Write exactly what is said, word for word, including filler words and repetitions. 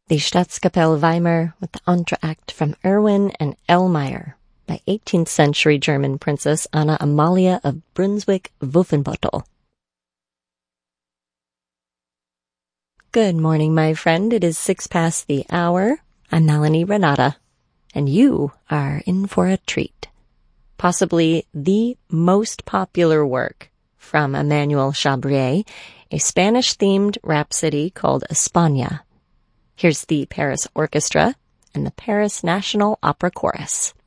the Staatskapelle Weimar with the entr'acte from Erwin and Elmeyer by eighteenth century German Princess Anna Amalia of Brunswick-Wolfenbüttel. Good morning, my friend. It is six past the hour. I'm Melanie Renata, and you are in for a treat. Possibly the most popular work from Emmanuel Chabrier, a Spanish-themed rhapsody called España. Here's the Paris Orchestra and the Paris National Opera Chorus.